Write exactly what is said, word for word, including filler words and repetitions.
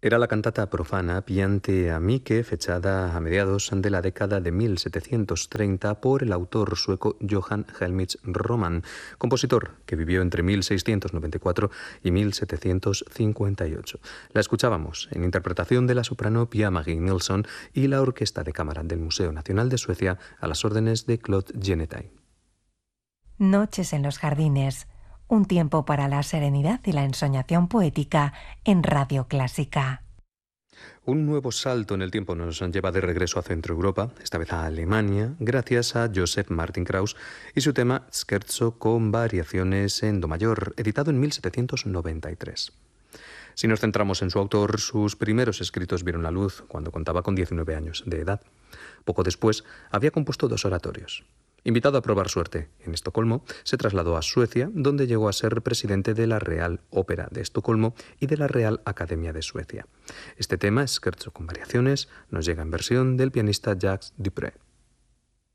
Era la cantata profana Piante Amike, fechada a mediados de la década de mil setecientos treinta por el autor sueco Johan Helmich Roman, compositor que vivió entre mil seiscientos noventa y cuatro y mil setecientos cincuenta y ocho. La escuchábamos en interpretación de la soprano Pia Magie Nilsson y la Orquesta de Cámara del Museo Nacional de Suecia a las órdenes de Claude Genetai. Noches en los jardines. Un tiempo para la serenidad y la ensoñación poética en Radio Clásica. Un nuevo salto en el tiempo nos lleva de regreso a Centro Europa, esta vez a Alemania, gracias a Joseph Martin Krauss y su tema Scherzo con variaciones en do mayor, editado en mil setecientos noventa y tres. Si nos centramos en su autor, sus primeros escritos vieron la luz cuando contaba con diecinueve años de edad. Poco después, había compuesto dos oratorios. Invitado a probar suerte en Estocolmo, se trasladó a Suecia, donde llegó a ser presidente de la Real Ópera de Estocolmo y de la Real Academia de Suecia. Este tema, Scherzo con variaciones, nos llega en versión del pianista Jacques Dupre.